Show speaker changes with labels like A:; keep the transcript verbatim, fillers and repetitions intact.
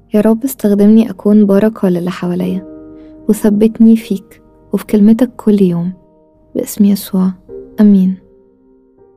A: يا رب استخدمني أكون بركة للي حواليا، وثبتني فيك وفي كلمتك كل يوم، باسم يسوع، أمين.